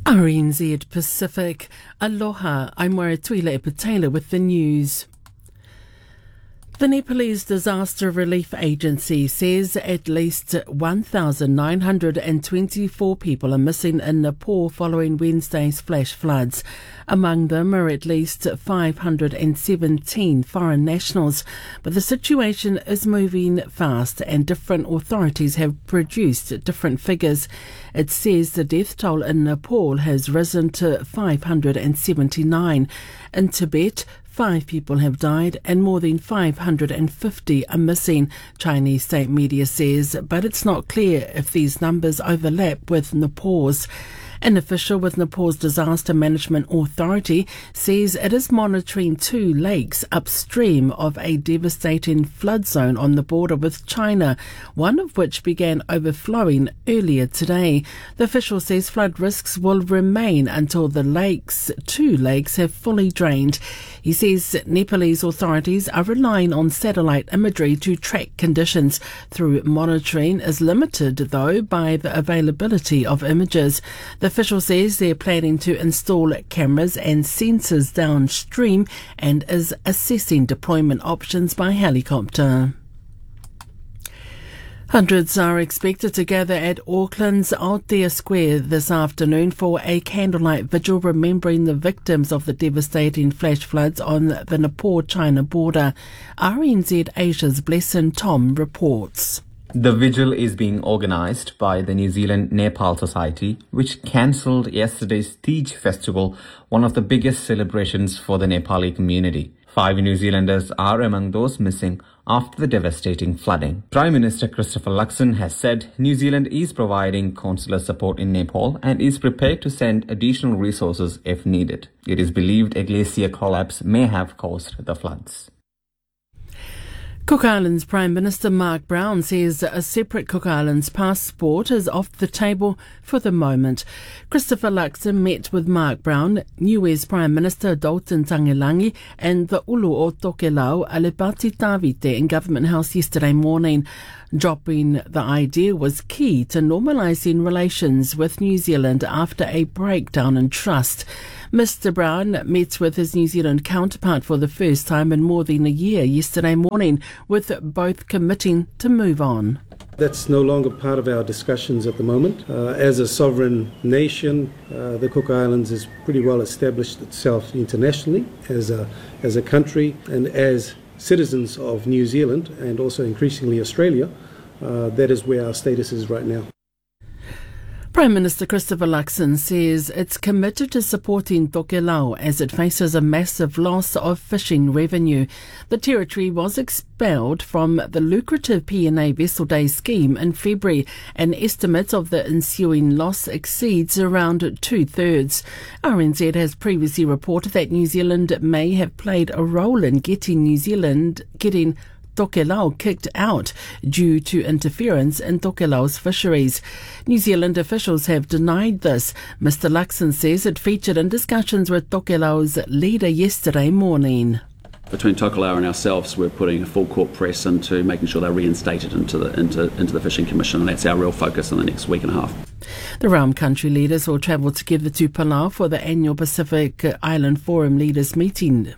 RNZ Pacific. Aloha, I'm Waratuila Epatela with the news. The Nepalese Disaster Relief Agency says at least 1,924 people are missing in Nepal following Wednesday's flash floods. Among them are at least 517 foreign nationals. But the situation is moving fast and different authorities have produced different figures. It says the death toll in Nepal has risen to 579. In Tibet, 5 people have died and more than 550 are missing, Chinese state media says, but it's not clear if these numbers overlap with Nepal's. An official with Nepal's Disaster Management Authority says it is monitoring 2 lakes upstream of a devastating flood zone on the border with China, one of which began overflowing earlier today. The official says flood risks will remain until the 2 lakes have fully drained. He says Nepalese authorities are relying on satellite imagery to track conditions. Through monitoring is limited, though, by the availability of images. The official says they're planning to install cameras and sensors downstream and is assessing deployment options by helicopter. Hundreds are expected to gather at Auckland's Aotea Square this afternoon for a candlelight vigil remembering the victims of the devastating flash floods on the Nepal-China border. RNZ Asia's Blesson Tom reports. The vigil is being organised by the New Zealand Nepal Society, which cancelled yesterday's Tej festival, one of the biggest celebrations for the Nepali community. 5 New Zealanders are among those missing after the devastating flooding. Prime Minister Christopher Luxon has said New Zealand is providing consular support in Nepal and is prepared to send additional resources if needed. It is believed a glacier collapse may have caused the floods. Cook Islands Prime Minister Mark Brown says a separate Cook Islands passport is off the table for the moment. Christopher Luxon met with Mark Brown, Niue's Prime Minister Dalton Tagelangi and the Ulu o Tokelau Alipati Tavite in Government House yesterday morning. Dropping the idea was key to normalising relations with New Zealand after a breakdown in trust. Mr Brown met with his New Zealand counterpart for the first time in more than a year yesterday morning, with both committing to move on. That's no longer part of our discussions at the moment. As a sovereign nation, the Cook Islands has pretty well established itself internationally as a country, and as citizens of New Zealand and also increasingly Australia, that is where our status is right now. Prime Minister Christopher Luxon says it's committed to supporting Tokelau as it faces a massive loss of fishing revenue. The territory was expelled from the lucrative P&A Vessel Day scheme in February, and estimates of the ensuing loss exceeds around 2/3. RNZ has previously reported that New Zealand may have played a role in getting Tokelau kicked out due to interference in Tokelau's fisheries. New Zealand officials have denied this. Mr Luxon says it featured in discussions with Tokelau's leader yesterday morning. Between Tokelau and ourselves, we're putting a full court press into making sure they're reinstated into the Fishing Commission, and that's our real focus in the next week and a half. The Realm country leaders will travel together to Palau for the annual Pacific Island Forum leaders meeting.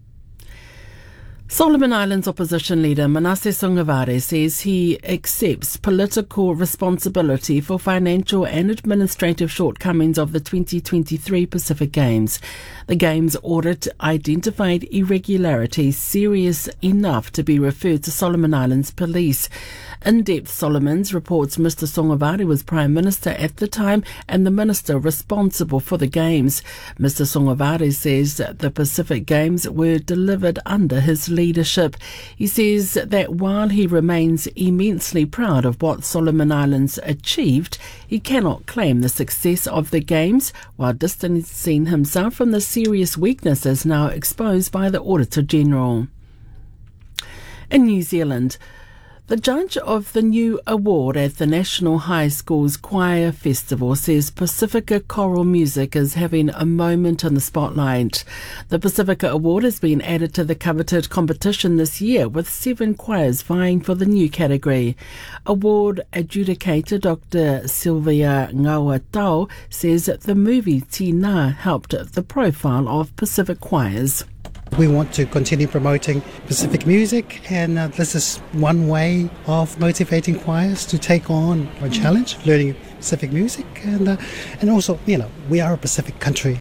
Solomon Islands opposition leader Manasseh Sogavare says he accepts political responsibility for financial and administrative shortcomings of the 2023 Pacific Games. The Games audit identified irregularities serious enough to be referred to Solomon Islands police. In-Depth Solomons reports Mr Sogavare was Prime Minister at the time and the minister responsible for the Games. Mr Sogavare says the Pacific Games were delivered under his leadership. He says that while he remains immensely proud of what Solomon Islands achieved, he cannot claim the success of the Games while distancing himself from the serious weaknesses now exposed by the Auditor General. In New Zealand, The judge of the new award at the National High School's Choir Festival says Pacifica Choral Music is having a moment in the spotlight. The Pacifica Award has been added to the coveted competition this year, with 7 choirs vying for the new category. Award adjudicator Dr. Sylvia Ngauatau says that the movie Tina helped the profile of Pacific choirs. We want to continue promoting Pacific music, and this is one way of motivating choirs to take on a challenge, learning Pacific music, and also, we are a Pacific country.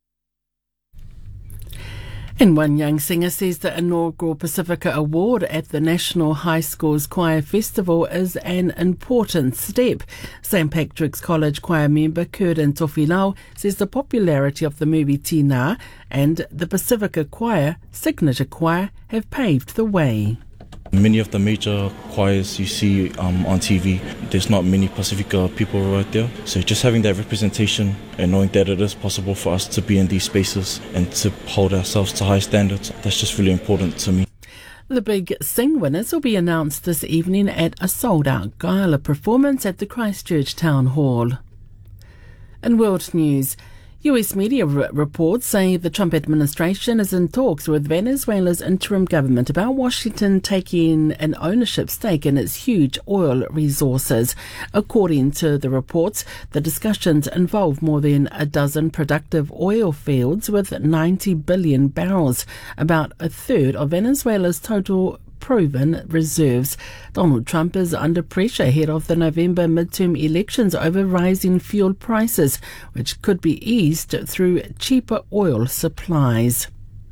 And one young singer says the inaugural Pacifica Award at the National High School's Choir Festival is an important step. St. Patrick's College choir member Curtin Tofilau says the popularity of the movie Tina and the Pacifica Choir, signature choir, have paved the way. Many of the major choirs you see on TV, there's not many Pacifica people right there. So just having that representation and knowing that it is possible for us to be in these spaces and to hold ourselves to high standards, that's just really important to me. The big Sing winners will be announced this evening at a sold-out gala performance at the Christchurch Town Hall. In world news, US media reports say the Trump administration is in talks with Venezuela's interim government about Washington taking an ownership stake in its huge oil resources. According to the reports, the discussions involve more than a dozen productive oil fields with 90 billion barrels, about a third of Venezuela's total proven reserves. Donald Trump is under pressure ahead of the November midterm elections over rising fuel prices, which could be eased through cheaper oil supplies.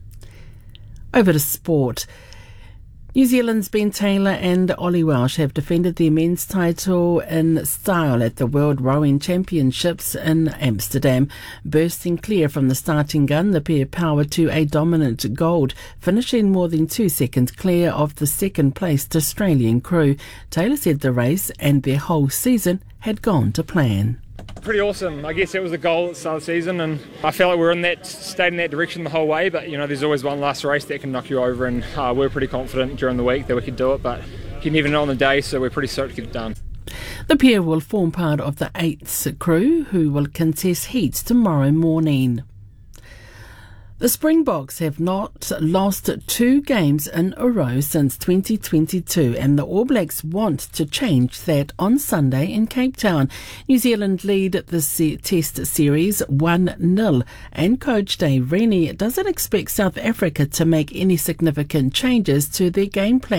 Over to sport. New Zealand's Ben Taylor and Ollie Welsh have defended their men's title in style at the World Rowing Championships in Amsterdam. Bursting clear from the starting gun, the pair powered to a dominant gold, finishing more than 2 seconds clear of the second-placed Australian crew. Taylor said the race and their whole season had gone to plan. Pretty awesome. I guess that was the goal at the start of the season, and I felt like we were stayed in that direction the whole way, but there's always one last race that can knock you over, and we were pretty confident during the week that we could do it, but you never know on the day, so we're pretty stoked to get it done. The pair will form part of the 8th crew who will contest heats tomorrow morning. The Springboks have not lost 2 games in a row since 2022, and the All Blacks want to change that on Sunday in Cape Town. New Zealand lead the Test series 1-0, and coach Dave Rennie doesn't expect South Africa to make any significant changes to their game plan.